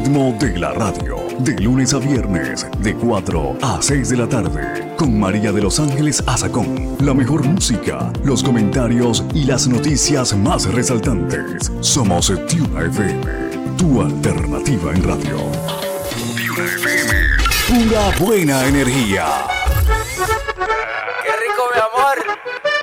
ritmo de la radio. De lunes a viernes, de 4 a 6 de la tarde. Con María de los Ángeles Azacón. La mejor música, los comentarios y las noticias más resaltantes. Somos Tuna FM, tu alternativa en radio. Tuna FM, pura buena energía.